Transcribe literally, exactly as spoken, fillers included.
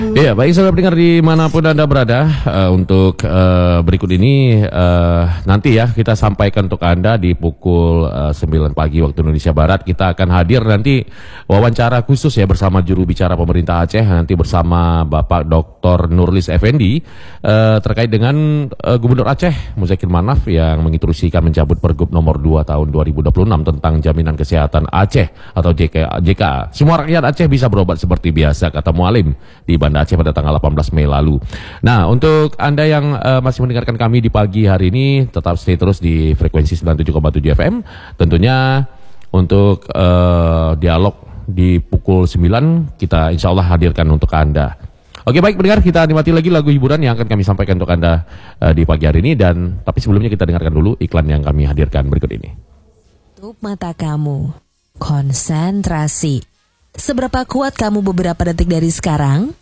Iya, baik saudara pendengar dimanapun Anda berada, uh, untuk uh, berikut ini uh, nanti ya kita sampaikan untuk Anda di pukul uh, sembilan pagi waktu Indonesia Barat. Kita akan hadir nanti wawancara khusus ya bersama juru bicara pemerintah Aceh, nanti bersama Bapak Doktor Nurlis Effendi uh, terkait dengan uh, Gubernur Aceh Muzakir Manaf yang menginstruksikan mencabut Pergub nomor dua tahun dua ribu dua puluh enam tentang jaminan kesehatan Aceh atau J K A. Semua rakyat Aceh bisa berobat seperti biasa, kata Mualim di Banda Aceh pada tanggal delapan belas Mei lalu. Nah, untuk Anda yang uh, masih mendengarkan kami di pagi hari ini, tetap stay terus di frekuensi sembilan puluh tujuh koma tujuh F M. Tentunya untuk uh, dialog di pukul sembilan kita insya Allah hadirkan untuk Anda. Oke, baik pendengar, kita nikmati lagi lagu hiburan yang akan kami sampaikan untuk Anda uh, di pagi hari ini. Dan tapi sebelumnya kita dengarkan dulu iklan yang kami hadirkan berikut ini. Tutup mata kamu, konsentrasi. Seberapa kuat kamu beberapa detik dari sekarang?